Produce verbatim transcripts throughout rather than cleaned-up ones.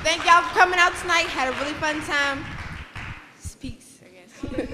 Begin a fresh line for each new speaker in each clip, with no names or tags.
thank y'all for coming out tonight. Had a really fun time. Peace, I guess.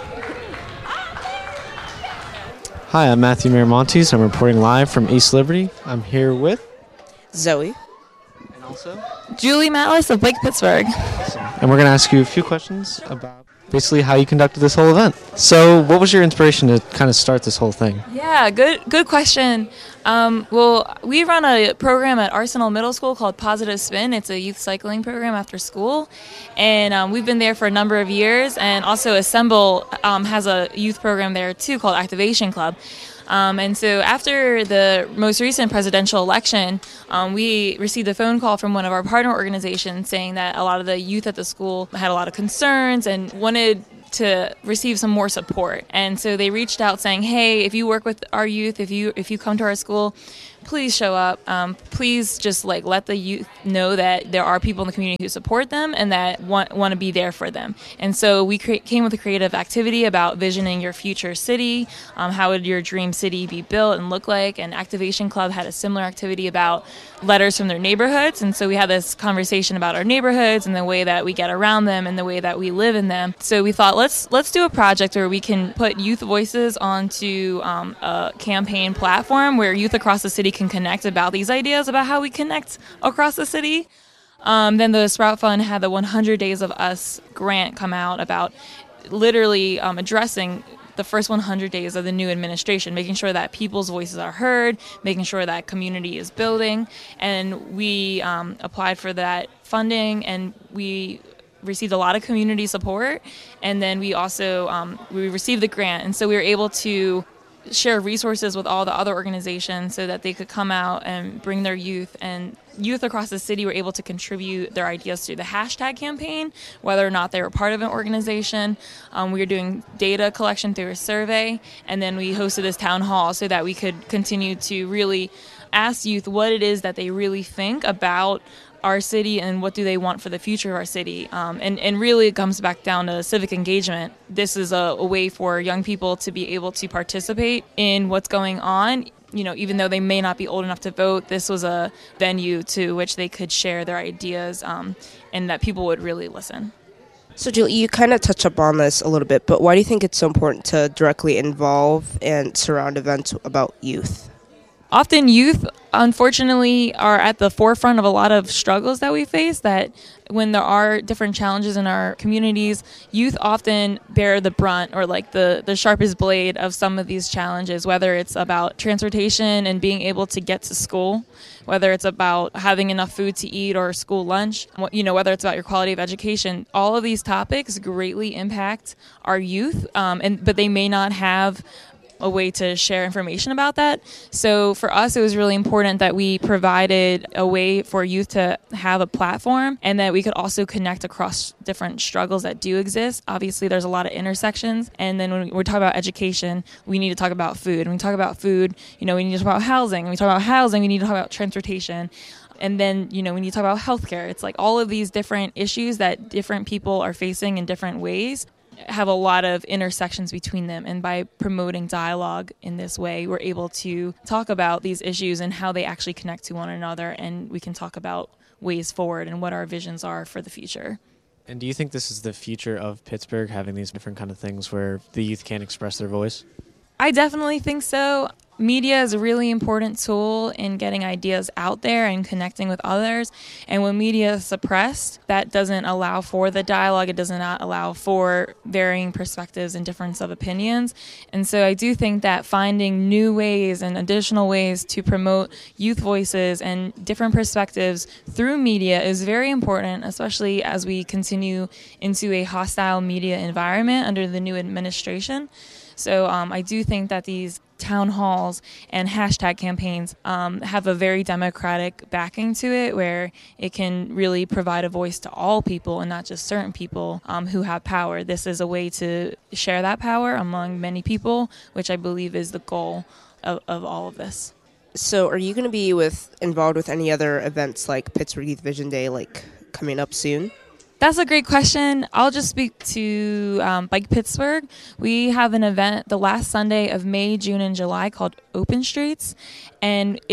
Hi, I'm Matthew Miramontes. I'm reporting live from East Liberty. I'm here with
Zoe.
And also
Julie Matlis of Lake Pittsburgh.
Awesome. And we're going to ask you a few questions about basically how you conducted this whole event. So what was your inspiration to kind of start this whole thing?
Yeah, good good question. Um, well, we run a program at Arsenal Middle School called Positive Spin. It's a youth cycling program after school. And um, we've been there for a number of years. And also Assemble um, has a youth program there too called Activation Club. Um, and so after the most recent presidential election, um, we received a phone call from one of our partner organizations saying that a lot of the youth at the school had a lot of concerns and wanted to receive some more support. And so they reached out saying, hey, if you work with our youth, if you if you come to our school, please show up. Um, please just like let the youth know that there are people in the community who support them and that want want to be there for them. And so we cre- came with a creative activity about visioning your future city. Um, how would your dream city be built and look like? And Activation Club had a similar activity about letters from their neighborhoods. And so we had this conversation about our neighborhoods and the way that we get around them and the way that we live in them. So we thought, let's let's do a project where we can put youth voices onto um, a campaign platform where youth across the city can connect about these ideas about how we connect across the city. Um, then the Sprout Fund had the one hundred Days of Us grant come out about literally um, addressing the first one hundred days of the new administration, making sure that people's voices are heard, making sure that community is building. And we um, applied for that funding, and we received a lot of community support. And then we also um, we received the grant, and so we were able to share resources with all the other organizations so that they could come out and bring their youth, and youth across the city were able to contribute their ideas through the hashtag campaign, whether or not they were part of an organization. Um, we were doing data collection through a survey, and then we hosted this town hall so that we could continue to really ask youth what it is that they really think about our city and what do they want for the future of our city. Um, and, and really it comes back down to civic engagement. This is a, a way for young people to be able to participate in what's going on. You know, even though they may not be old enough to vote, this was a venue to which they could share their ideas um, and that people would really listen.
So, Julie, you kind of touched up on this a little bit, but why do you think it's so important to directly involve and surround events about youth?
Often youth, unfortunately, are at the forefront of a lot of struggles that we face, that when there are different challenges in our communities, youth often bear the brunt or like the, the sharpest blade of some of these challenges, whether it's about transportation and being able to get to school, whether it's about having enough food to eat or school lunch, you know, whether it's about your quality of education. All of these topics greatly impact our youth, um, and but they may not have a way to share information about that. So for us, it was really important that we provided a way for youth to have a platform and that we could also connect across different struggles that do exist. Obviously, there's a lot of intersections. And then when we talk about education, we need to talk about food. And when we talk about food, you know, we need to talk about housing. When we talk about housing, we need to talk about transportation. And then, you know, when you talk about healthcare, it's like all of these different issues that different people are facing in different ways have a lot of intersections between them. And by promoting dialogue in this way, we're able to talk about these issues and how they actually connect to one another. And we can talk about ways forward and what our visions are for the future.
And do you think this is the future of Pittsburgh, having these different kind of things where the youth can express their voice?
I definitely think so. Media is a really important tool in getting ideas out there and connecting with others. And when media is suppressed, that doesn't allow for the dialogue. It does not allow for varying perspectives and difference of opinions. And so I do think that finding new ways and additional ways to promote youth voices and different perspectives through media is very important, especially as we continue into a hostile media environment under the new administration. So um, I do think that these town halls and hashtag campaigns um, have a very democratic backing to it, where it can really provide a voice to all people and not just certain people um, who have power. This is a way to share that power among many people, which I believe is the goal of, of all of this.
So are you going to be with involved with any other events like Pittsburgh Youth Vision Day, like coming up soon?
That's a great question. I'll just speak to um, Bike Pittsburgh. We have an event the last Sunday of May, June, and July called Open Streets, and it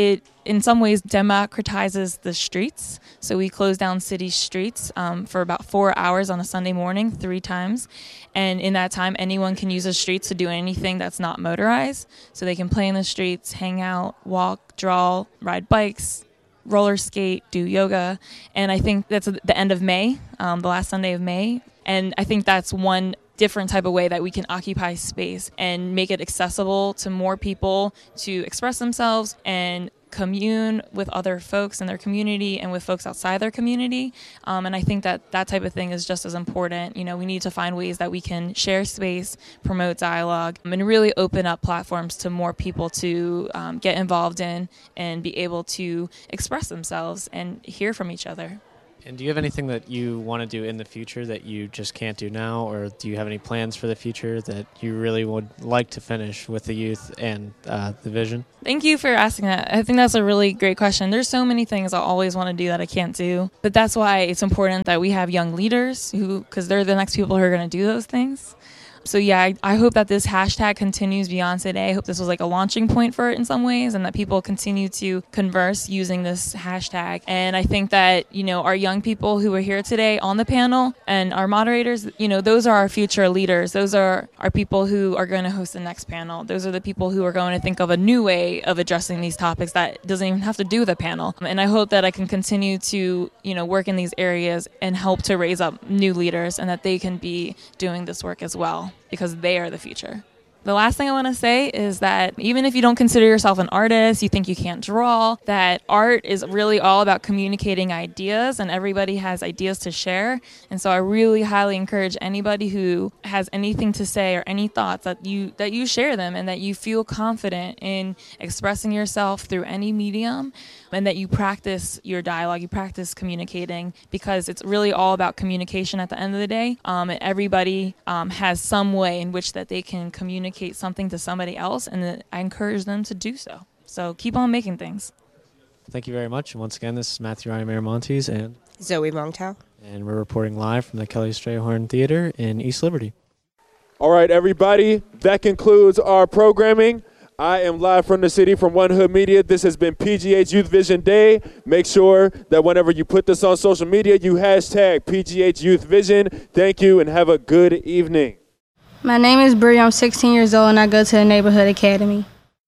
in some ways democratizes the streets. So we close down city streets um, for about four hours on a Sunday morning, three times. And in that time, anyone can use the streets to do anything that's not motorized. So they can play in the streets, hang out, walk, draw, ride bikes, roller skate, do yoga. And I think that's the end of May, um, the last Sunday of May. And I think that's one different type of way that we can occupy space and make it accessible to more people to express themselves and commune with other folks in their community and with folks outside their community. Um, and I think that that type of thing is just as important. You know, we need to find ways that we can share space, promote dialogue, and really open up platforms to more people to um, get involved in and be able to express themselves and hear from each other.
And do you have anything that you want to do in the future that you just can't do now, or do you have any plans for the future that you really would like to finish with the youth and uh, the vision?
Thank you for asking that. I think that's a really great question. There's so many things I always want to do that I can't do, but that's why it's important that we have young leaders who, because they're the next people who are going to do those things. So yeah, I, I hope that this hashtag continues beyond today. I hope this was like a launching point for it in some ways, and that people continue to converse using this hashtag. And I think that, you know, our young people who are here today on the panel and our moderators, you know, those are our future leaders. Those are our people who are going to host the next panel. Those are the people who are going to think of a new way of addressing these topics that doesn't even have to do with a panel. And I hope that I can continue to, you know, work in these areas and help to raise up new leaders, and that they can be doing this work as well, because they are the future. The last thing I want to say is that even if you don't consider yourself an artist, you think you can't draw, that art is really all about communicating ideas, and everybody has ideas to share. And so I really highly encourage anybody who has anything to say or any thoughts that you that you share them, and that you feel confident in expressing yourself through any medium, and that you practice your dialogue, you practice communicating, because it's really all about communication at the end of the day. Um, and everybody um, has some way in which that they can communicate something to somebody else, and I encourage them to do so. So keep on making things.
Thank you very much. And once again, this is Matthew Ryan Miramontes and
Zoe Mongtao.
And we're reporting live from the Kelly Strayhorn Theater in East Liberty.
All right, everybody, that concludes our programming. I am live from the city from One Hood Media. This has been P G H Youth Vision Day. Make sure that whenever you put this on social media, you hashtag P G H Youth Vision. Thank you and have a good evening.
My name is Bree. I'm sixteen years old and I go to the Neighborhood Academy.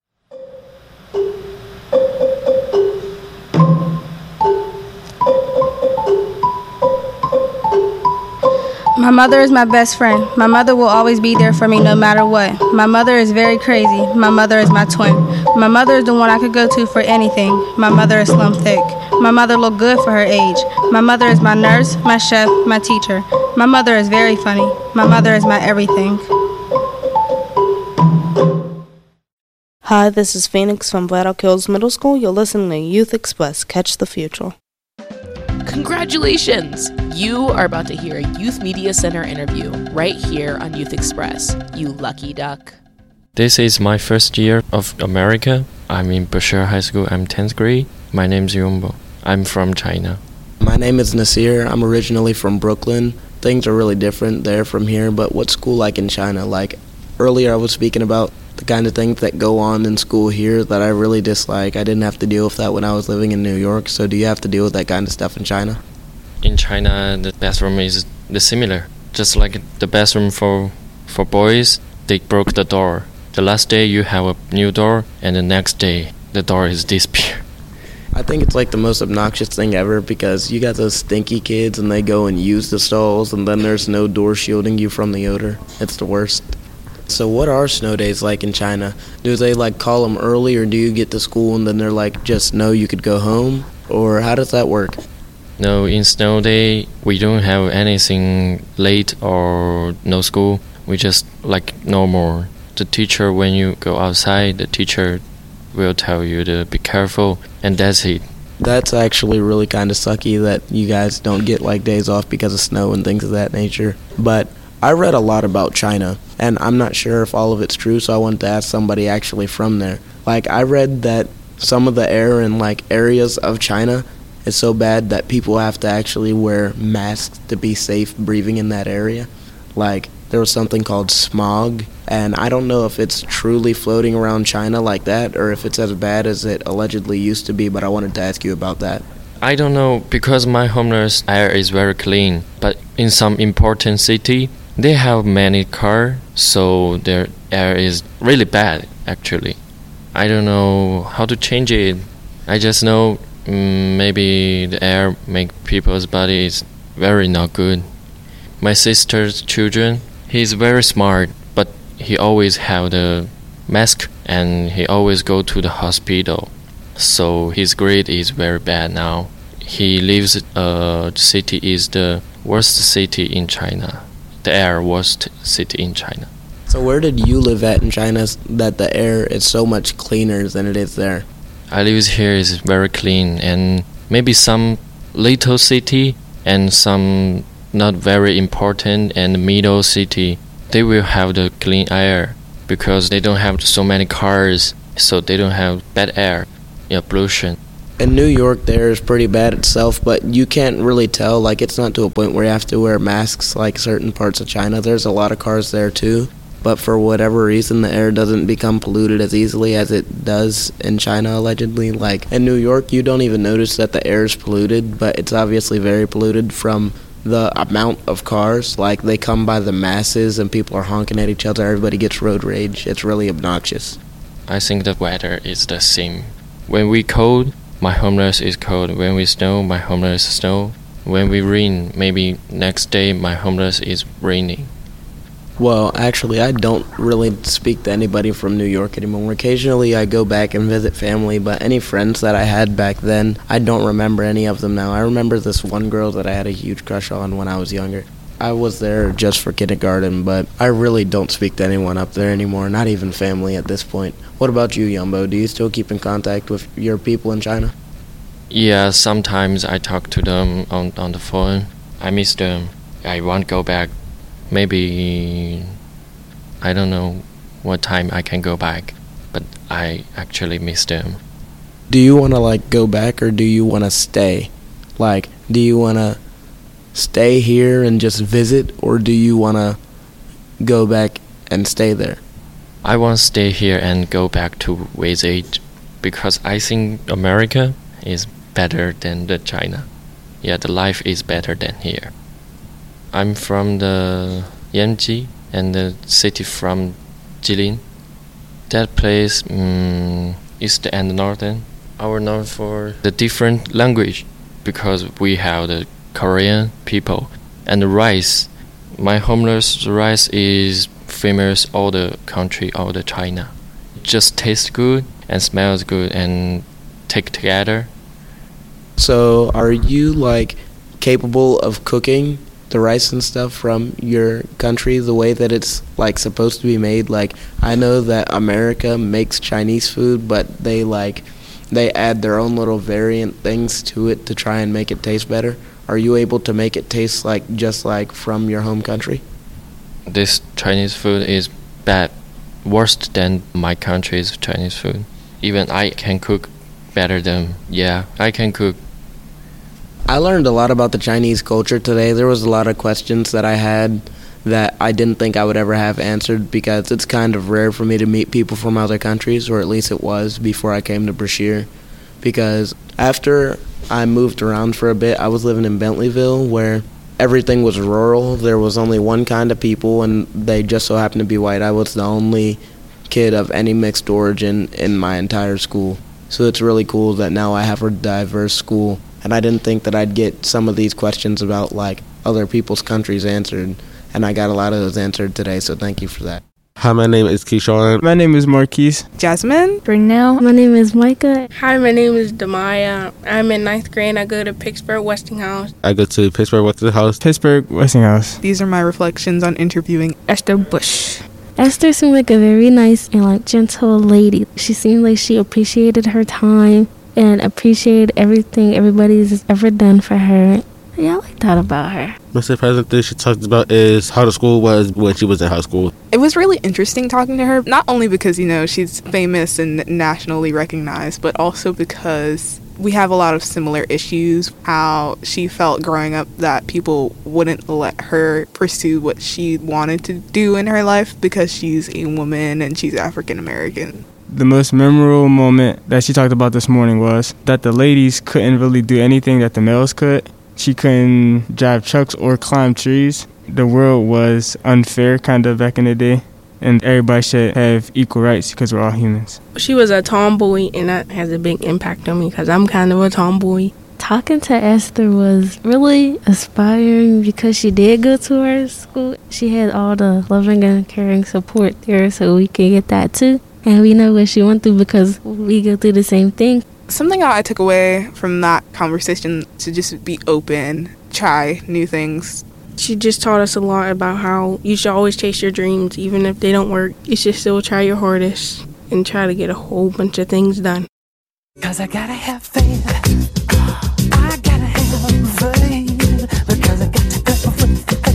My mother is my best friend. My mother will always be there for me no matter what. My mother is very crazy. My mother is my twin. My mother is the one I could go to for anything. My mother is slim thick. My mother look good for her age. My mother is my nurse, my chef, my teacher. My mother is very funny. My mother is my everything.
Hi, this is Phoenix from Vlad O'Kills Middle School. You're listening to Youth Express. Catch the future.
Congratulations! You are about to hear a Youth Media Center interview right here on Youth Express, you lucky duck.
This is my first year of America. I'm in Bashir High School. I'm tenth grade. My name's Yumbo. I'm from China.
My name is Nasir. I'm originally from Brooklyn. Things are really different there from here, but what's school like in China? Like earlier I was speaking about the kind of things that go on in school here that I really dislike. I didn't have to deal with that when I was living in New York. So do you have to deal with that kind of stuff in China?
In China, the bathroom is the similar. Just like the bathroom for for boys, they broke the door. The last day you have a new door, and the next day the door is disappeared.
I think it's like the most obnoxious thing ever, because you got those stinky kids and they go and use the stalls, and then there's no door shielding you from the odor. It's the worst. So what are snow days like in China? Do they like call them early, or do you get to school and then they're like, just no, you could go home? Or how does that work?
No, in snow day, we don't have anything late or no school. We just like normal. The teacher, when you go outside, the teacher will tell you to be careful, and that's it.
That's actually really kind of sucky that you guys don't get like days off because of snow and things of that nature. But I read a lot about China, and I'm not sure if all of it's true, so I wanted to ask somebody actually from there. Like, I read that some of the air in like areas of China is so bad that people have to actually wear masks to be safe breathing in that area. Like, there was something called smog, and I don't know if it's truly floating around China like that or if it's as bad as it allegedly used to be, but I wanted to ask you about that.
I don't know, because my homeless air is very clean, but in some important city, they have many cars, so their air is really bad, actually. I don't know how to change it. I just know mm, maybe the air make people's bodies very not good. My sister's children, he's very smart, but he always have the mask and he always go to the hospital. So his grade is very bad now. He lives uh city is the worst city in China. The air worst city in China.
So where did you live at in China that the air is so much cleaner than it is there?
I live here is very clean, and maybe some little city and some not very important and middle city, they will have the clean air because they don't have so many cars, so they don't have bad air, yeah, pollution.
In New York, the air is pretty bad itself, but you can't really tell. Like, it's not to a point where you have to wear masks like certain parts of China. There's a lot of cars there too, but for whatever reason, the air doesn't become polluted as easily as it does in China, allegedly. Like, in New York, you don't even notice that the air is polluted, but it's obviously very polluted from the amount of cars. Like, they come by the masses and people are honking at each other. Everybody gets road rage. It's really obnoxious.
I think the weather is the same. When we cold, my homeless is cold. When we snow, my homeless snow. When we rain, maybe next day my homeless is raining.
Well, actually, I don't really speak to anybody from New York anymore. Occasionally, I go back and visit family, but any friends that I had back then, I don't remember any of them now. I remember this one girl that I had a huge crush on when I was younger. I was there just for kindergarten, but I really don't speak to anyone up there anymore, not even family at this point. What about you, Yumbo? Do you still keep in contact with your people in China?
Yeah, sometimes I talk to them on, on the phone. I miss them. I want to go back. Maybe, I don't know what time I can go back, but I actually miss them.
Do you want to, like, go back, or do you want to stay? Like, do you want to stay here and just visit, or do you want to go back and stay there?
I want to stay here and go back to visit, because I think America is better than the China. Yeah, the life is better than here. I'm from the Yanji and the city from Jilin. That place, um, east and northern, are known for the different language because we have the Korean people and the rice. My homeless rice is famous all the country, all the China. It just tastes good and smells good and take together.
So are you like capable of cooking the rice and stuff from your country the way that it's like supposed to be made? Like, I know that America makes Chinese food, but they like they add their own little variant things to it to try and make it taste better. Are you able to make it taste like just like from your home country?
This Chinese food is bad, worse than my country's Chinese food. Even I can cook better than, yeah, I can cook.
I learned a lot about the Chinese culture today. There was a lot of questions that I had that I didn't think I would ever have answered because it's kind of rare for me to meet people from other countries, or at least it was before I came to Brashear. Because after I moved around for a bit, I was living in Bentleyville where everything was rural. There was only one kind of people, and they just so happened to be white. I was the only kid of any mixed origin in my entire school. So it's really cool that now I have a diverse school. And I didn't think that I'd get some of these questions about, like, other people's countries answered. And I got a lot of those answered today, so thank you for that.
Hi, my name is Keyshawn.
My name is Marquise.
Jasmine.
Brunel. My name is Micah.
Hi, my name is Demaya. I'm in ninth grade. I go to Pittsburgh Westinghouse.
I go to Pittsburgh Westinghouse.
Pittsburgh Westinghouse.
These are my reflections on interviewing Esther Bush.
Esther seemed like a very nice and like gentle lady. She seemed like she appreciated her time and appreciated everything everybody's ever done for her. Yeah, I like that about her.
The most surprising thing she talked about is how the school was when she was in high school.
It was really interesting talking to her, not only because, you know, she's famous and nationally recognized, but also because We have a lot of similar issues, how she felt growing up that people wouldn't let her pursue what she wanted to do in her life because she's a woman and she's African American.
The most memorable moment that she talked about this morning was that the ladies couldn't really do anything that the males could. She couldn't drive trucks or climb trees. The world was unfair kind of back in the day, and everybody should have equal rights because we're all humans.
She was a tomboy, and that has a big impact on me because I'm kind of a tomboy.
Talking to Esther was really inspiring because she did go to our school. She had all the loving and caring support there, so we could get that too. And we know what she went through because we go through the same thing.
Something I took away from that conversation to just be open, try new things.
She just taught us a lot about how you should always chase your dreams, even if they don't work. You should still try your hardest and try to get a whole bunch of things done.
Cause I gotta have faith. I gotta have faith. Because I got to go with faith.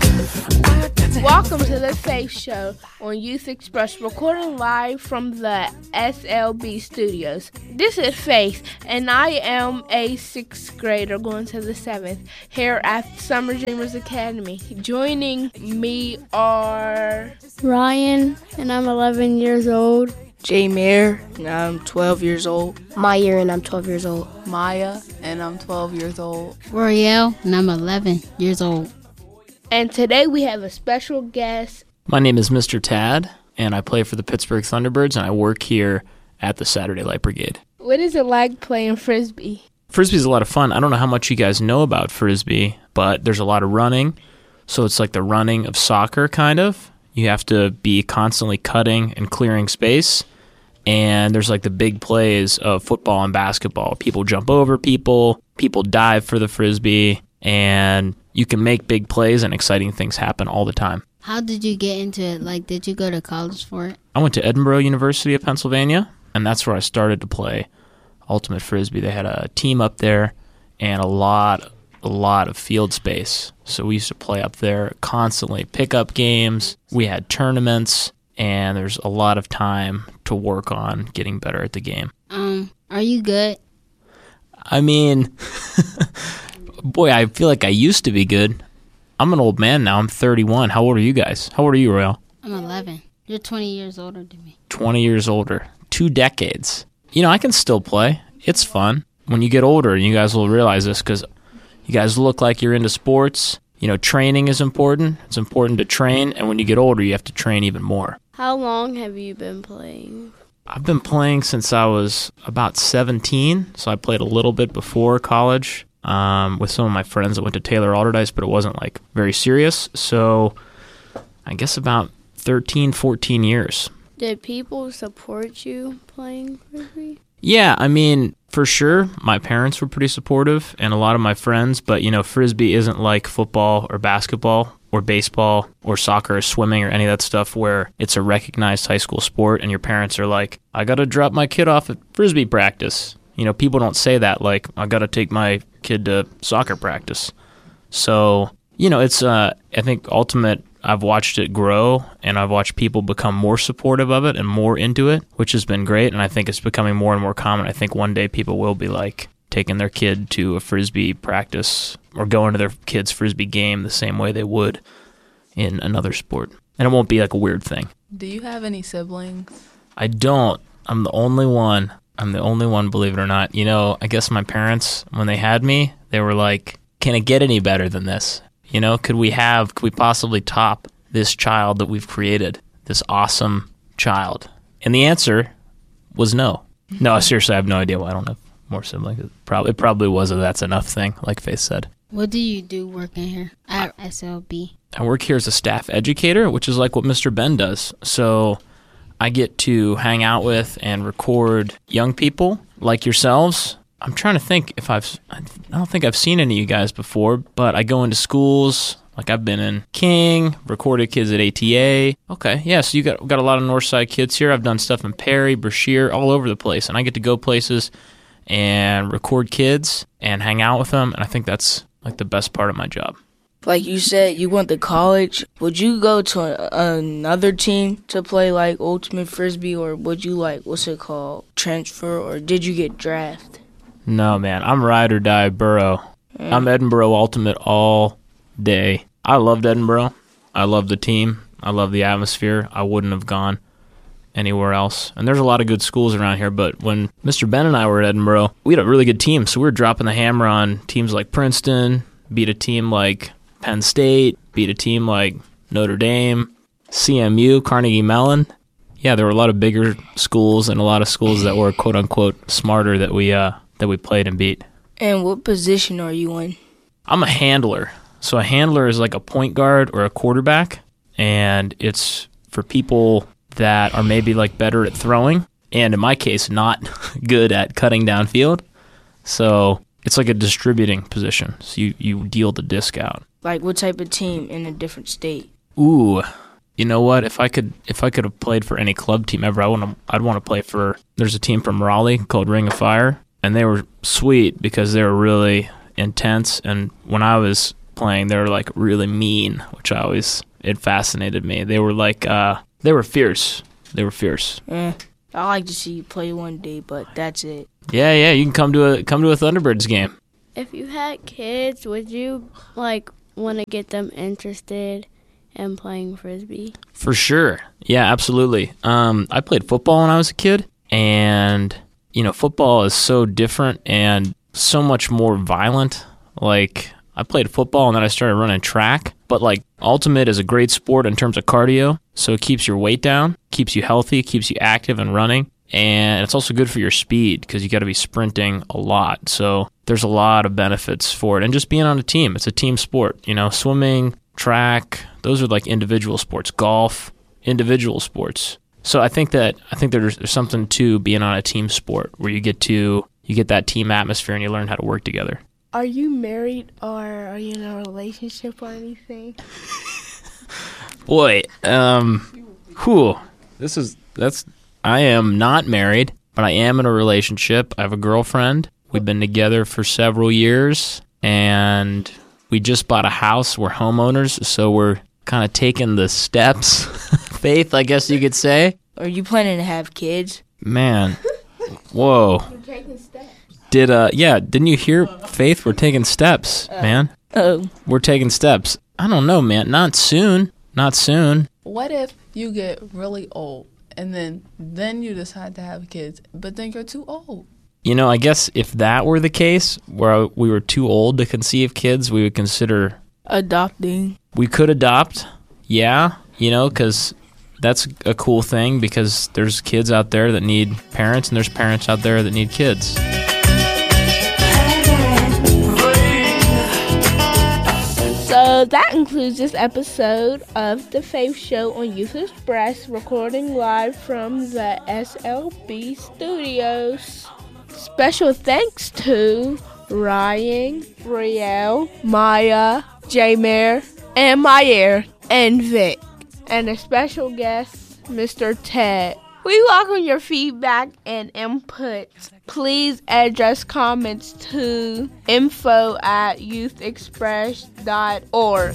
Welcome to the Faith Show on Youth Express, recording live from the S L B studios. This is Faith, and I am a sixth grader going to the seventh here at Summer Dreamers Academy. Joining me are
Ryan, and I'm eleven years old.
J Mayer, and I'm twelve years old.
Maya, and I'm twelve years old.
Maya, and I'm twelve years old.
Royale, and I'm eleven years old.
And today we have a special guest.
My name is Mister Tad, and I play for the Pittsburgh Thunderbirds, and I work here at the Saturday Light Brigade.
What is it like playing Frisbee?
Frisbee's a lot of fun. I don't know how much you guys know about Frisbee, but there's a lot of running. So it's like the running of soccer, kind of. You have to be constantly cutting and clearing space. And there's like the big plays of football and basketball. People jump over people, people dive for the Frisbee, and you can make big plays and exciting things happen all the time.
How did you get into it? Like, did you go to college for it?
I went to Edinboro University of Pennsylvania, and that's where I started to play Ultimate Frisbee. They had a team up there and a lot, a lot of field space. So we used to play up there constantly, pick-up games. We had tournaments, and there's a lot of time to work on getting better at the game.
Um, are you good?
I mean... Boy, I feel like I used to be good. I'm an old man now. I'm thirty-one. How old are you guys? How old are you, Royale?
I'm eleven. You're twenty years older than me.
twenty years older. Two decades. You know, I can still play. It's fun. When you get older, and you guys will realize this because you guys look like you're into sports. You know, training is important. It's important to train. And when you get older, you have to train even more.
How long have you been playing?
I've been playing since I was about seventeen. So I played a little bit before college. Um, with some of my friends that went to Taylor Alderdice, but it wasn't like very serious. So I guess about thirteen, fourteen years.
Did people support you playing Frisbee?
Yeah, I mean, for sure. My parents were pretty supportive and a lot of my friends, but you know, Frisbee isn't like football or basketball or baseball or soccer or swimming or any of that stuff where it's a recognized high school sport and your parents are like, I got to drop my kid off at Frisbee practice. You know, people don't say that, like, I got to take my kid to soccer practice. So, you know, it's, uh, I think, Ultimate, I've watched it grow, and I've watched people become more supportive of it and more into it, which has been great, and I think it's becoming more and more common. I think one day people will be, like, taking their kid to a Frisbee practice or going to their kid's Frisbee game the same way they would in another sport. And it won't be, like, a weird thing.
Do you have any siblings?
I don't. I'm the only one. I'm the only one, believe it or not. You know, I guess my parents, when they had me, they were like, can it get any better than this? You know, could we have, could we possibly top this child that we've created, this awesome child? And the answer was no. No, seriously, I have no idea why I don't have more siblings. It probably, it probably was a that's enough thing, like Faith said.
What do you do working here at S L B?
I work here as a staff educator, which is like what Mister Ben does. So I get to hang out with and record young people like yourselves. I'm trying to think if I've, I don't think I've seen any of you guys before, but I go into schools, like I've been in King, recorded kids at A T A. Okay, yeah, so you got got a lot of Northside kids here. I've done stuff in Perry, Brashear, all over the place, and I get to go places and record kids and hang out with them, and I think that's like the best part of my job.
Like you said, you went to college. Would you go to a, another team to play like Ultimate Frisbee, or would you like, what's it called, transfer, or did you get drafted?
No, man. I'm ride or die Borough. Mm. I'm Edinboro Ultimate all day. I loved Edinboro. I love the team. I love the atmosphere. I wouldn't have gone anywhere else. And there's a lot of good schools around here, but when Mister Ben and I were at Edinboro, we had a really good team. So we were dropping the hammer on teams like Princeton, beat a team like Penn State, beat a team like Notre Dame, C M U, Carnegie Mellon. Yeah, there were a lot of bigger schools and a lot of schools that were quote unquote smarter that we uh that we played and beat.
And what position are you in?
I'm a handler. So a handler is like a point guard or a quarterback, and it's for people that are maybe like better at throwing, and in my case, not good at cutting downfield. So it's like a distributing position. So you, you deal the disc out.
Like what type of team in a different state?
Ooh, you know what? If I could, if I could have played for any club team ever, I want I'd want to play for. There's a team from Raleigh called Ring of Fire, and they were sweet because they were really intense. And when I was playing, they were like really mean, which I always it fascinated me. They were like. uh They were fierce. They were fierce.
Eh, I like to see you play one day, but that's it.
Yeah, yeah. You can come to a come to a Thunderbirds game.
If you had kids, would you like want to get them interested in playing frisbee?
For sure. Yeah, absolutely. Um, I played football when I was a kid, and you know, football is so different and so much more violent. Like I played football and then I started running track. But like Ultimate is a great sport in terms of cardio, so it keeps your weight down, keeps you healthy, keeps you active and running, and it's also good for your speed because you got to be sprinting a lot. So there's a lot of benefits for it, and just being on a team. It's a team sport, you know. Swimming, track, those are like individual sports. Golf, individual sports. So I think that I think there's, there's something to being on a team sport where you get to you get that team atmosphere and you learn how to work together.
Are you married or are you in a relationship or anything?
Boy, um, whew, this is, that's, I am not married, but I am in a relationship. I have a girlfriend. We've been together for several years, and we just bought a house. We're homeowners, so we're kind of taking the steps, Faith, I guess you could say.
Are you planning to have kids?
Man, whoa.
You're taking steps.
Did, uh, yeah, didn't you hear, Faith? We're taking steps,
Uh,
man.
Oh.
We're taking steps. I don't know, man. Not soon. Not soon.
What if you get really old and then then you decide to have kids, but then you're too old?
You know, I guess if that were the case, where we were too old to conceive kids, we would consider...
Adopting.
We could adopt, yeah, you know, because that's a cool thing because there's kids out there that need parents and there's parents out there that need kids.
So that concludes this episode of The Faith Show on Youth Express, recording live from the S L B studios. Special thanks to Ryan, Brielle, Maya, J-Mare, and Mayer, and Vic. And a special guest, Mister Ted. We welcome your feedback and input. Please address comments to info at youth express dot org.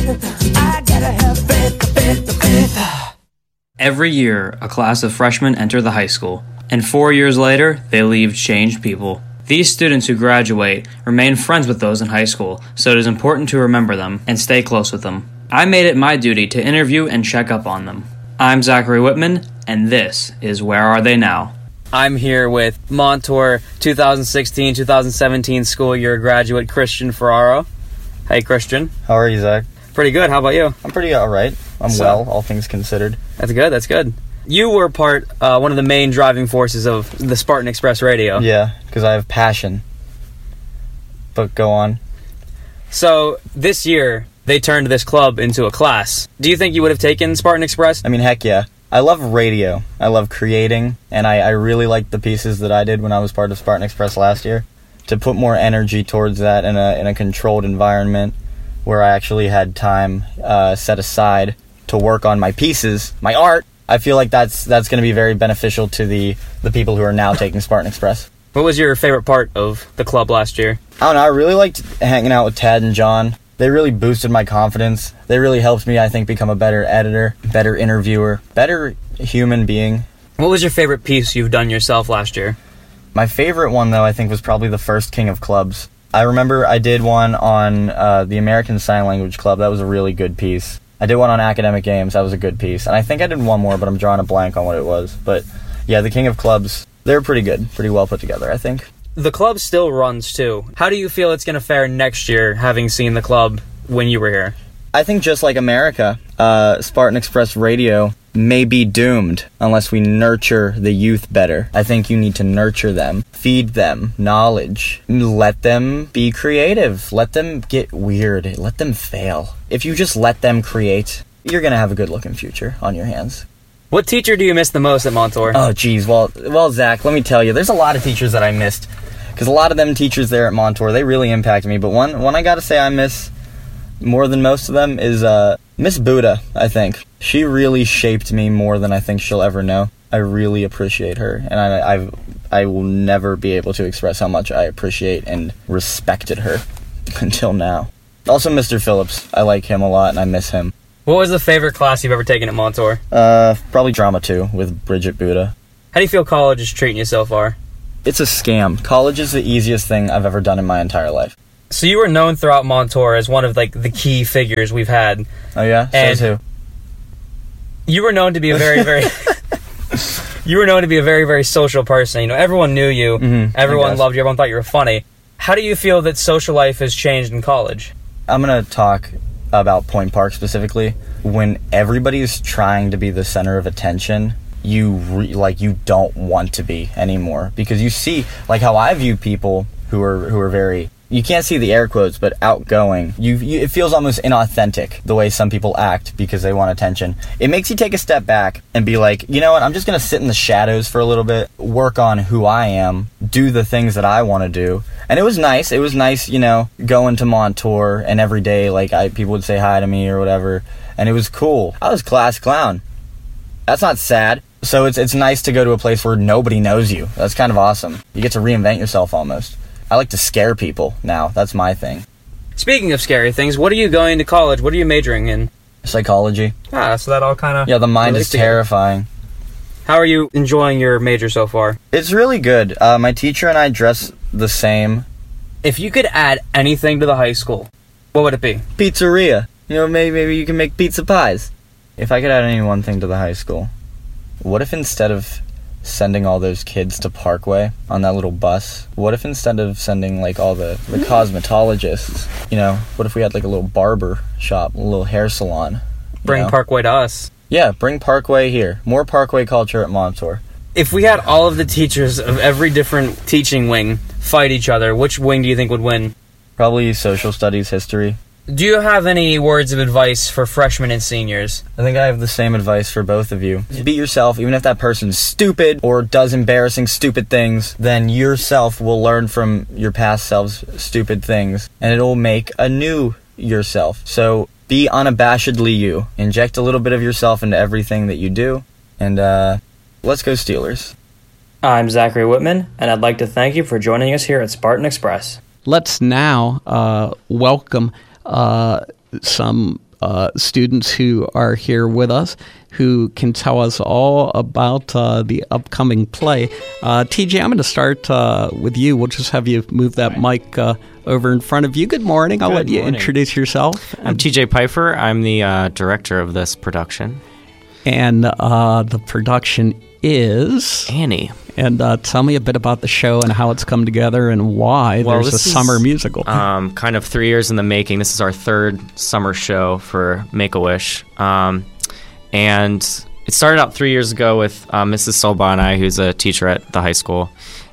Every year, a class of freshmen enter the high school, and four years later, they leave changed people. These students who graduate remain friends with those in high school, so it is important to remember them and stay close with them. I made it my duty to interview and check up on them. I'm Zachary Whitman, and this is Where Are They Now?
I'm here with Montour twenty sixteen twenty seventeen school year graduate Christian Ferraro. Hey, Christian.
How are you, Zach?
Pretty good. How about you?
I'm pretty all right. I'm
So-
well, all things considered.
That's good. That's good. You were part, uh, one of the main driving forces of the Spartan Express radio.
Yeah, because I have passion. But go on.
So this year, they turned this club into a class. Do you think you would have taken Spartan Express?
I mean, heck yeah. I love radio. I love creating, and I, I really liked the pieces that I did when I was part of Spartan Express last year. To put more energy towards that in a in a controlled environment where I actually had time uh, set aside to work on my pieces, my art, I feel like that's that's going to be very beneficial to the, the people who are now taking Spartan Express.
What was your favorite part of the club last year?
I don't know, I really liked hanging out with Tad and John. They really boosted my confidence. They really helped me, I think, become a better editor, better interviewer, better human being.
What was your favorite piece you've done yourself last year?
My favorite one, though, I think was probably the first King of Clubs. I remember I did one on uh, the American Sign Language Club. That was a really good piece. I did one on Academic Games. That was a good piece. And I think I did one more, but I'm drawing a blank on what it was. But yeah, the King of Clubs, they're pretty good. Pretty well put together, I think.
The club still runs, too. How do you feel it's going to fare next year, having seen the club when you were here?
I think just like America, uh, Spartan Express Radio may be doomed unless we nurture the youth better. I think you need to nurture them, feed them knowledge, let them be creative, let them get weird, let them fail. If you just let them create, you're going to have a good-looking future on your hands.
What teacher do you miss the most at Montour?
Oh, geez. Well, well, Zach, let me tell you, there's a lot of teachers that I missed. Because a lot of them teachers there at Montour, they really impacted me. But one, one I got to say I miss more than most of them is uh, Miss Buddha, I think. She really shaped me more than I think she'll ever know. I really appreciate her. And I, I've, I will never be able to express how much I appreciate and respected her until now. Also, Mister Phillips. I like him a lot, and I miss him.
What was the favorite class you've ever taken at Montour?
Uh, probably Drama two with Bridget Buddha.
How do you feel college is treating you so far?
It's a scam. College is the easiest thing I've ever done in my entire life.
So you were known throughout Montour as one of like the key figures we've had.
Oh yeah?
And
Says who?
You were known to be a very, very... you were known to be a very, very social person. You know, everyone knew you.
Mm-hmm,
everyone loved you. Everyone thought you were funny. How do you feel that social life has changed in college?
I'm going to talk about Point Park specifically. When everybody's trying to be the center of attention, you re- like you don't want to be anymore, because you see like how I view people who are who are very, you can't see the air quotes, but outgoing. You, you it feels almost inauthentic the way some people act because they want attention. It makes you take a step back and be like, you know what, I'm just gonna sit in the shadows for a little bit, work on who I am, do the things that I want to do. And it was nice. It was nice, you know, going to Montour and every day, like I people would say hi to me or whatever, and it was cool. I was class clown. That's not sad. So it's it's nice to go to a place where nobody knows you. That's kind of awesome. You get to reinvent yourself almost. I like to scare people now. That's my thing.
Speaking of scary things, what are you going to college? What are you majoring in?
Psychology.
Ah, so that all kind of...
Yeah, the mind is terrifying.
How are you enjoying your major so far?
It's really good. Uh, my teacher and I dress the same.
If you could add anything to the high school, what would it be?
Pizzeria. You know, maybe, maybe you can make pizza pies. If I could add any one thing to the high school, what if instead of sending all those kids to Parkway on that little bus, what if instead of sending like all the, the cosmetologists, you know, what if we had like a little barber shop, a little hair salon?
Bring
know?
Parkway to us.
Yeah, bring Parkway here. More Parkway culture at Montour.
If we had all of the teachers of every different teaching wing fight each other, which wing do you think would win?
Probably social studies, history.
Do you have any words of advice for freshmen and seniors?
I think I have the same advice for both of you. Be yourself, even if that person's stupid or does embarrassing stupid things, then yourself will learn from your past self's stupid things, and it'll make a new yourself. So be unabashedly you. Inject a little bit of yourself into everything that you do, and uh, let's go Steelers.
I'm Zachary Whitman, and I'd like to thank you for joining us here at Spartan Express.
Let's now uh, welcome uh, some uh, students who are here with us who can tell us all about uh, the upcoming play. Uh, T J, I'm going to start uh, with you. We'll just have you move that mic uh, over in front of you. Good morning. I'll
Good
let you
morning.
introduce yourself.
I'm T J Pfeiffer. I'm the uh, director of this production.
And uh, the production is...
Annie.
And uh, tell me a bit about the show and how it's come together and why
well,
there's a
this
summer
is,
musical.
Um, kind of three years in the making. This is our third summer show for Make-A-Wish. Um, and it started out three years ago with uh, Missus Solba and I, who's a teacher at the high school.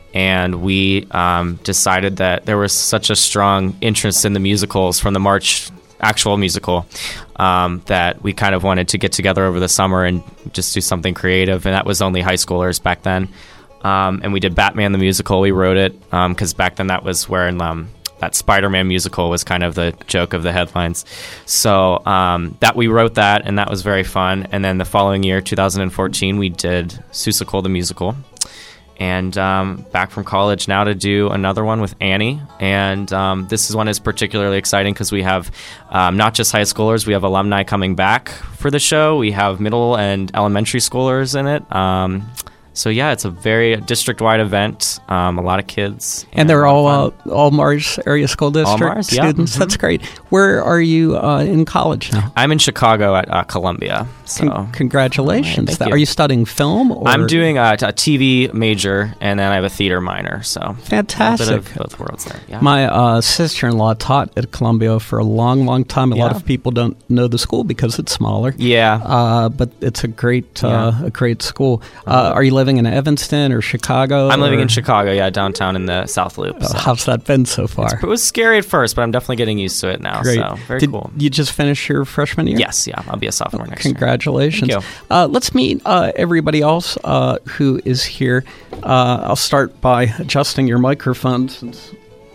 And we um, decided that there was such a strong interest in the musicals from the March actual musical um, that we kind of wanted to get together over the summer and just do something creative. And that was only high schoolers back then. Um, and we did Batman the musical. We wrote it because um, back then that was where um, that Spider-Man musical was kind of the joke of the headlines. So um, that we wrote that, and that was very fun. And then the following year, two thousand fourteen, we did Seussical the musical. And um, back from college now to do another one with Annie. And um, this is one is particularly exciting because we have um, not just high schoolers, we have alumni coming back for the show. We have middle and elementary schoolers in it. Um, So yeah, it's a very district-wide event. Um, a lot of kids,
and, and they're all uh, all Mars area school district
Mars, yeah.
students.
Mm-hmm.
That's great. Where are you uh, in college now?
I'm in Chicago at uh, Columbia. So
Con- congratulations!
Right,
that,
you.
Are you studying film? Or?
I'm doing a, a T V major, and then I have a theater minor. So
fantastic.
A bit of both worlds there. Yeah.
My uh, sister-in-law taught at Columbia for a long, long time. A
yeah.
lot of people don't know the school because it's smaller.
Yeah,
uh, but it's a great, uh,
yeah.
a great school. Uh, are you living in Evanston or Chicago?
I'm living
or?
in Chicago, yeah, downtown in the South Loop. So.
Uh, how's that been so far?
It's, it was scary at first, but I'm definitely getting used to it now.
Great.
So very
Did
cool.
You just finished your freshman year?
Yes, yeah. I'll be a sophomore next
Congratulations.
year. Congratulations.
Uh, let's meet uh, everybody else uh, who is here. Uh, I'll start by adjusting your microphone since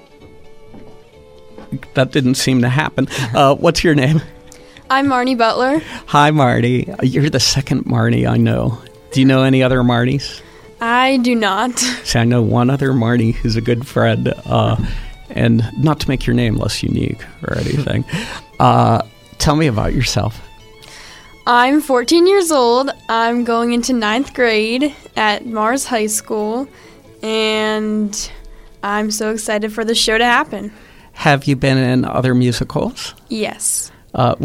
that didn't seem to happen. Uh, what's your name?
I'm Marnie Butler.
Hi, Marty. You're the second Marty I know. Do you know any other Martys?
I do not.
See, I know one other Marty who's a good friend, uh, and not to make your name less unique or anything. Uh, tell me about yourself.
I'm fourteen years old. I'm going into ninth grade at Mars High School, and I'm so excited for the show to happen.
Have you been in other musicals?
Yes.
Uh,